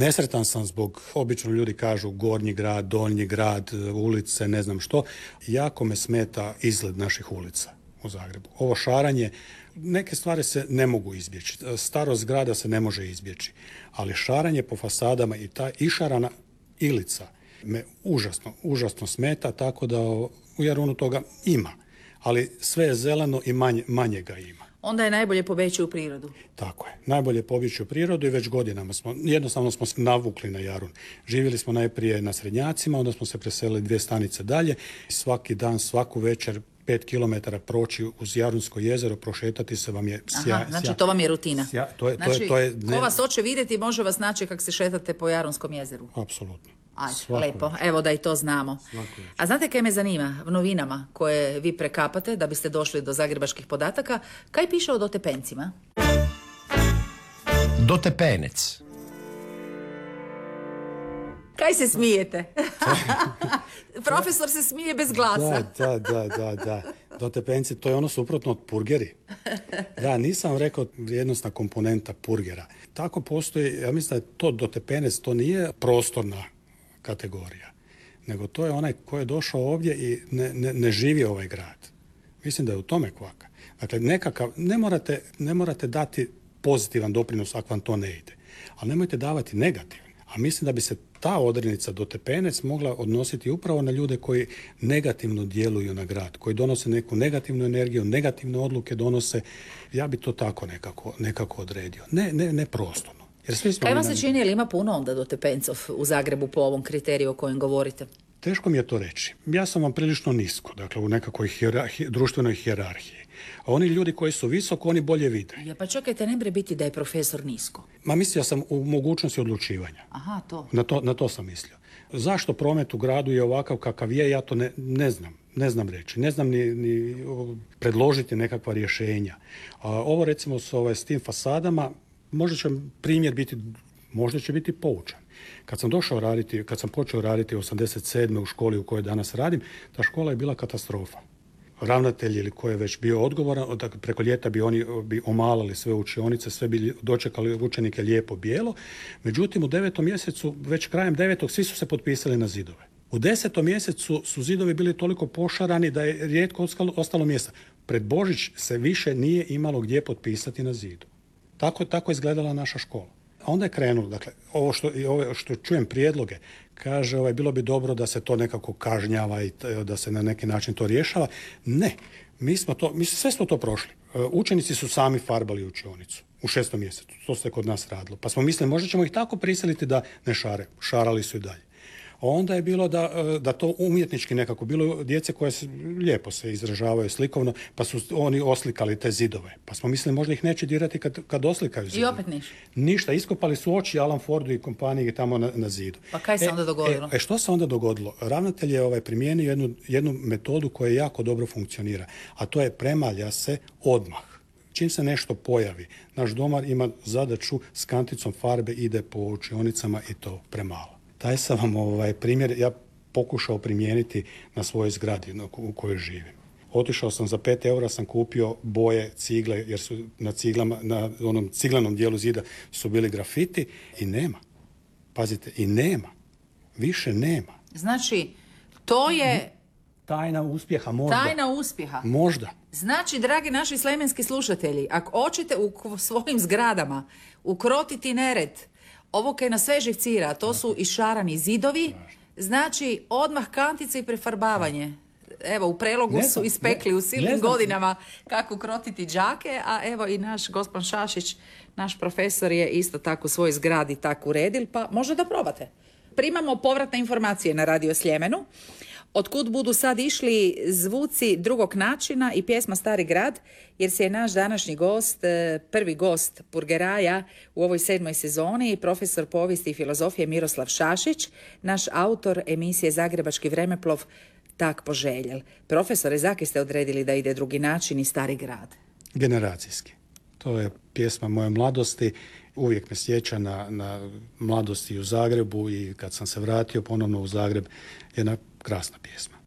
Nesretan sam zbog, obično ljudi kažu gornji grad, donji grad, ulice, ne znam što. Jako me smeta izgled naših ulica u Zagrebu. Ovo šaranje, neke stvari se ne mogu izbjeći. Starost grada se ne može izbjeći. Ali šaranje po fasadama i ta išarana ilica me užasno smeta, tako da u Jarunu toga ima. Ali sve je zeleno i manje ga ima. Onda je najbolje pobjeći u prirodu. Tako je. Najbolje pobjeći u prirodu i već godinama jednostavno smo se navukli na Jarun. Živjeli smo najprije na Srednjacima, onda smo se preselili 2 stanice dalje. Svaki dan, svaku večer 5 kilometara proći uz Jarunsko jezero, prošetati se vam je znači to vam je rutina. To je ko vas hoće vidjeti, može vas naći kako se šetate po Jarunskom jezeru. Apsolutno. Ajde, lepo. Evo da i to znamo. A znate kaj me zanima? V novinama koje vi prekapate da biste došli do zagrebačkih podataka, kaj piše o dotepencima? Dotepenec. Kaj se smijete? Profesor se smije bez glasa. Da. Dotepenci, to je ono suprotno od purgeri. Da, nisam rekao vrijednostna komponenta purgera. Tako postoji, ja mislim da je to dotepenec, to nije prostorna kategorija, nego to je onaj ko je došao ovdje i ne živi ovaj grad. Mislim da je u tome kvaka. Dakle, ne morate dati pozitivan doprinos ako vam to ne ide, ali nemojte davati negativan. A mislim da bi se ta odrednica dotepenec mogla odnositi upravo na ljude koji negativno djeluju na grad, koji donose neku negativnu energiju, negativne odluke donose. Ja bi to tako nekako odredio. Ne prostorno. Kaj vam se čini, ili ima puno onda dotepencov u Zagrebu po ovom kriteriju o kojem govorite? Teško mi je to reći. Ja sam vam prilično nisko, dakle u nekakvoj društvenoj hijerarhiji. A oni ljudi koji su visoko, oni bolje vide. Ja, pa čekajte, ne bre biti da je profesor nisko. Mislio sam u mogućnosti odlučivanja. Aha, to. Na to sam mislio. Zašto promet u gradu je ovakav kakav je, ja to ne znam. Ne znam reći. Ne znam ni predložiti nekakva rješenja. Ovo recimo s tim fasadama, možda će primjer biti, možda će biti poučan. Kad sam počeo raditi 87. u školi u kojoj danas radim, ta škola je bila katastrofa. Ravnatelj ili ko je već bio odgovoran, preko ljeta bi oni omalali sve učionice, sve bi dočekali učenike lijepo bijelo. Međutim, u 9. mjesecu, već krajem 9. svi su se potpisali na zidove. U 10. mjesecu su zidovi bili toliko pošarani da je rijetko ostalo mjesta. Pred Božić se više nije imalo gdje potpisati na zidu. Tako je izgledala naša škola. A onda je krenulo, dakle, ovo što čujem prijedloge, kaže bilo bi dobro da se to nekako kažnjava i da se na neki način to rješava. Ne, mi sve smo to prošli. Učenici su sami farbali učionicu u 6. mjesecu, to se kod nas radilo. Pa smo mislili, možda ćemo ih tako prisiliti da ne šare. Šarali su i dalje. Onda je bilo da to umjetnički nekako, bilo djece koje lijepo se izražavaju slikovno, pa su oni oslikali te zidove. Pa smo mislili možda ih neće dirati kad oslikaju zidove. I opet ništa. Ništa, iskopali su oči Alan Fordu i kompaniji tamo na zidu. Pa kaj se onda dogodilo? Što se onda dogodilo? Ravnatelj je primijenio jednu metodu koja jako dobro funkcionira, a to je premalja se odmah. Čim se nešto pojavi, naš domar ima zadaću s kanticom farbe ide po učionicama i to premala. Taj sam vam primjer ja pokušao primijeniti na svojoj zgradi u kojoj živim. Otišao sam za 5 eura, sam kupio boje, cigle, jer su na onom ciglanom dijelu zida su bili grafiti i nema. Pazite, i nema. Više nema. Znači, to je... Tajna uspjeha, možda. Tajna uspjeha. Možda. Znači, dragi naši slemenski slušatelji, ako hoćete u svojim zgradama ukrotiti nered, ovo kaj na sve živcira, to su išarani zidovi, znači odmah kantice i prefarbavanje. Evo, u prelogu su ispekli u silnim godinama kako krotiti đake, a evo i naš gospon Šašić, naš profesor je isto tako u svojoj zgradi tako uredil, pa možda da probate. Primamo povratne informacije na Radio Sljemenu. Otkud budu sad išli zvuci drugog načina i pjesma Stari grad, jer se je naš današnji gost, prvi gost Purgeraja u ovoj 7. sezoni, profesor povijesti i filozofije Miroslav Šašić, naš autor emisije Zagrebački vremeplov, tak poželjel. Profesore, zaki ste odredili da ide drugi način i Stari grad? Generacijski. To je pjesma moje mladosti. Uvijek me sjeća na mladosti u Zagrebu i kad sam se vratio ponovno u Zagreb, jedna krasna pjesma.